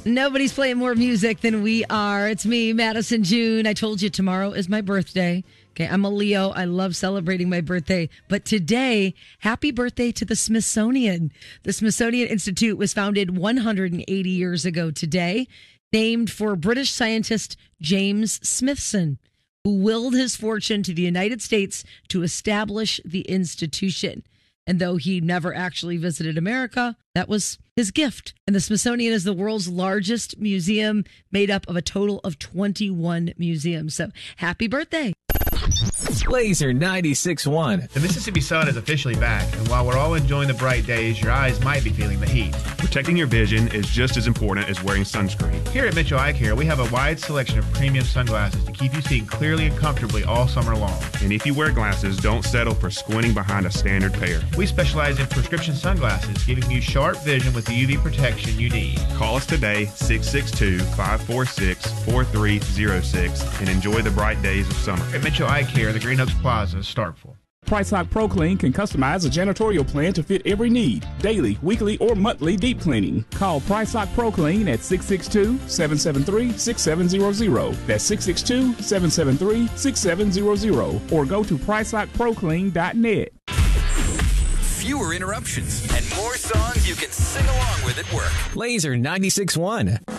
Nobody's playing more music than we are. It's me, Madison June. I told you tomorrow is my birthday. Okay, I'm a Leo. I love celebrating my birthday. But today, happy birthday to the Smithsonian. The Smithsonian Institute was founded 180 years ago today, named for British scientist James Smithson, who willed his fortune to the United States to establish the institution. And though he never actually visited America, that was his gift. And the Smithsonian is the world's largest museum, made up of a total of 21 museums. So happy birthday. Laser 96.1. The Mississippi sun is officially back, and while we're all enjoying the bright days, your eyes might be feeling the heat. Protecting your vision is just as important as wearing sunscreen. Here at Mitchell Eye Care, we have a wide selection of premium sunglasses to keep you seeing clearly and comfortably all summer long. And if you wear glasses, don't settle for squinting behind a standard pair. We specialize in prescription sunglasses, giving you sharp vision with the UV protection you need. Call us today, 662-546-4306, and enjoy the bright days of summer. At Mitchell Eye Care, the Green Oaks Plaza, Starkville. Price Lock Pro Clean can customize a janitorial plan to fit every need. Daily, weekly, or monthly deep cleaning. Call Price Lock Pro Clean at 662-773-6700. That's 662-773-6700. Or go to PriceLockProClean.net. Fewer interruptions and more songs you can sing along with at work. Laser 96.1.